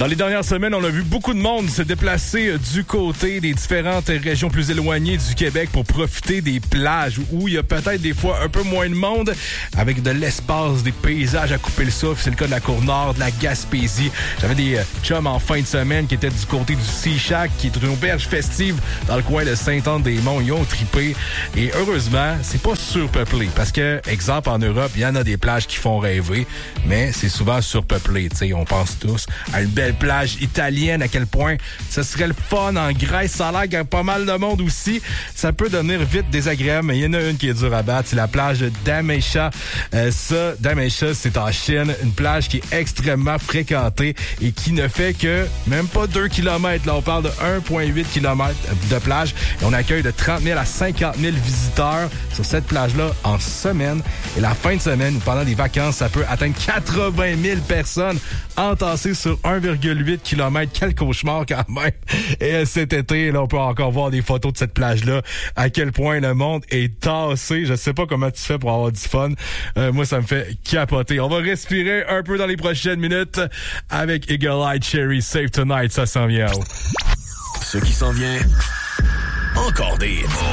Dans les dernières semaines, on a vu beaucoup de monde se déplacer du côté des différentes régions plus éloignées du Québec pour profiter des plages où il y a peut-être des fois un peu moins de monde avec de l'espace, des paysages à couper le souffle. C'est le cas de la Côte-Nord, de la Gaspésie. J'avais des chums en fin de semaine qui étaient du côté du Sea Shack, qui est une auberge festive dans le coin de Sainte-Anne-des-Monts. Ils ont trippé. Et heureusement, c'est pas surpeuplé parce que, exemple, en Europe, il y en a des plages qui font rêver, mais c'est souvent surpeuplé. Tu sais, on pense tous à une belle plage italienne, à quel point ce serait le fun en Grèce. Ça a l'air qu'il y a pas mal de monde aussi. Ça peut devenir vite désagréable, mais il y en a une qui est dure à battre. C'est la plage de Damecha. Damecha, c'est en Chine. Une plage qui est extrêmement fréquentée et qui ne fait que même pas 2 km. Là, on parle de 1,8 km de plage. Et on accueille de 30 000 à 50 000 visiteurs sur cette plage-là en semaine. Et la fin de semaine ou pendant des vacances, ça peut atteindre 80 000 personnes entassées sur 1,8 km. Quel cauchemar quand même. Et cet été, là, on peut encore voir des photos de cette plage-là. À quel point le monde est tassé. Je sais pas comment tu fais pour avoir du fun. Moi, ça me fait capoter. On va respirer un peu dans les prochaines minutes avec Eagle Eye Cherry. Save Tonight, ça s'en vient. Ce qui s'en vient, encore des hits.